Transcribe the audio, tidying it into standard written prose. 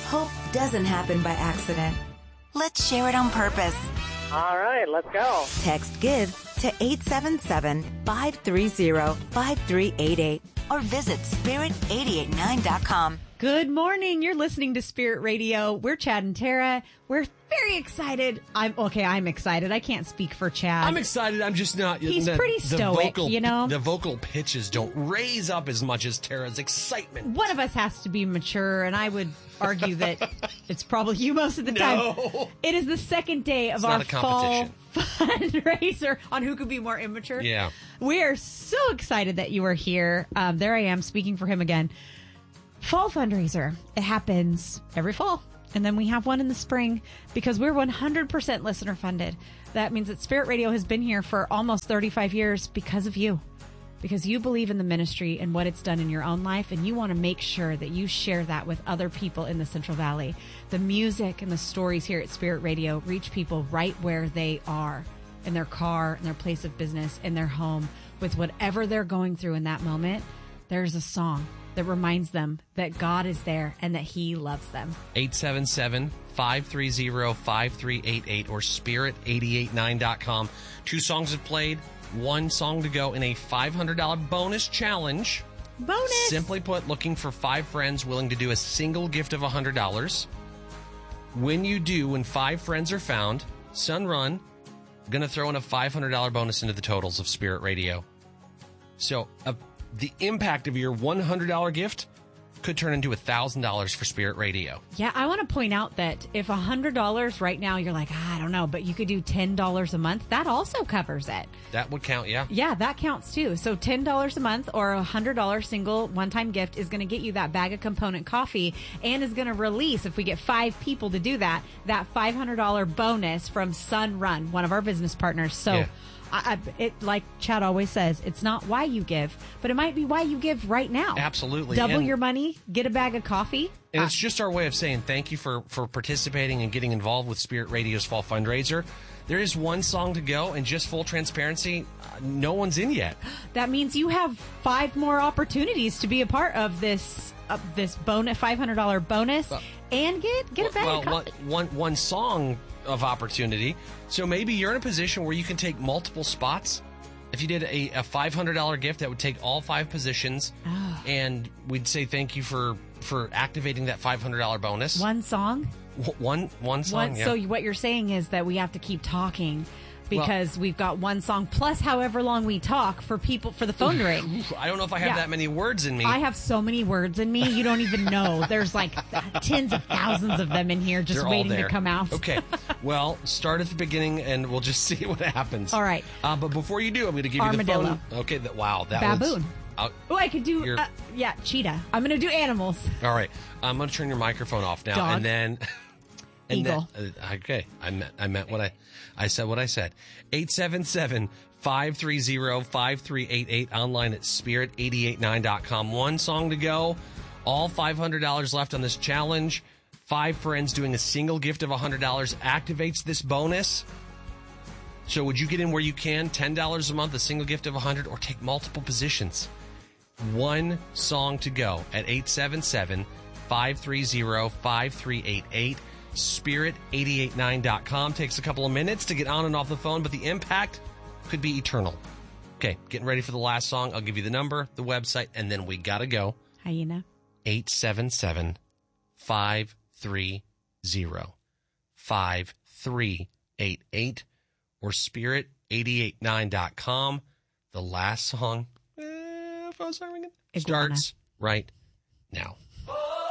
Hope doesn't happen by accident. Let's share it on purpose. All right, let's go. Text GIVE to 877-530-5388 Or visit spirit889.com. Good morning. You're listening to Spirit Radio. We're Chad and Tara. We're very excited. I'm excited. I can't speak for Chad. I'm excited. I'm just not. He's pretty stoic, you know? The vocal pitches don't raise up as much as Tara's excitement. One of us has to be mature, and I would argue that it's probably you most of the time. It is the second day of our fall fundraiser on who could be more immature. Yeah. We are so excited that you are here. There I am speaking for him again. Fall fundraiser. It happens every fall. And then we have one in the spring because we're 100% listener funded. That means that Spirit Radio has been here for almost 35 years because of you. Because you believe in the ministry and what it's done in your own life, and you want to make sure that you share that with other people in the Central Valley. The music and the stories here at Spirit Radio reach people right where they are, in their car, in their place of business, in their home, with whatever they're going through in that moment. There's a song that reminds them that God is there and that He loves them. 877-530-5388 or spirit889.com. 2 songs have played, 1 song to go in a $500 bonus challenge. Bonus! Simply put, looking for 5 friends willing to do a single gift of $100. When 5 friends are found, Sunrun going to throw in a $500 bonus into the totals of Spirit Radio. So the impact of your $100 gift could turn into $1,000 for Spirit Radio. Yeah, I want to point out that if $100 right now, you're like, I don't know, but you could do $10 a month. That also covers it. That would count, yeah. Yeah, that counts too. So $10 a month or a $100 single one-time gift is going to get you that bag of component coffee and is going to release, if we get 5 people to do that $500 bonus from Sunrun, one of our business partners. So yeah. It, like Chad always says, it's not why you give, but it might be why you give right now. Absolutely. Double your money, get a bag of coffee. And it's just our way of saying thank you for participating and getting involved with Spirit Radio's fall fundraiser. There is 1 song to go, and just full transparency, no one's in yet. That means you have 5 more opportunities to be a part of this bonus $500 bonus and get a bag of coffee. One song of opportunity. So maybe you're in a position where you can take multiple spots. If you did a $500 gift, that would take all 5 positions, and we'd say thank you for activating that $500 bonus. One song? One song, yeah. So what you're saying is that we have to keep talking because we've got 1 song plus however long we talk for the phone to ring. I don't know if I have that many words in me. I have so many words in me, you don't even know. There's like tens of thousands of them in here just waiting to come out. Okay. Well, start at the beginning and we'll just see what happens. All right. But before you do, I'm going to give Armadillo. you the phone. Okay. That baboon. I could do, cheetah. I'm going to do animals. All right. I'm going to turn your microphone off now. Dog. And then... Eagle. Okay. I meant what I said what I said. 877-530-5388 online at spirit889.com. 1 song to go. All $500 left on this challenge. 5 friends doing a single gift of $100 activates this bonus. So would you get in where you can? $10 a month, a single gift of $100, or take multiple positions? 1 song to go at 877-530-5388. Spirit889.com. Takes a couple of minutes to get on and off the phone, but the impact could be eternal. Okay, getting ready for the last song. I'll give you the number, the website, and then we gotta go. Hyena. 877-530-5388 or spirit889.com. The last song, phone starts right now.